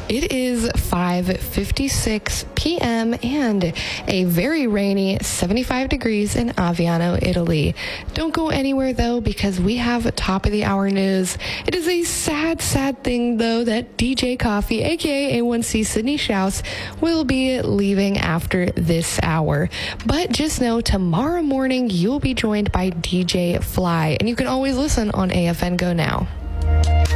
It is 5:56 p.m. and a very rainy 75 degrees in Aviano, Italy. Don't go anywhere, though, because we have top of the hour news. It is a sad, sad thing, though, that DJ Coffee, aka A1C Sydney Schaus, will be leaving after this hour. But just know tomorrow morning you'll be joined by DJ Fly, and you can always listen on AFN Go Now.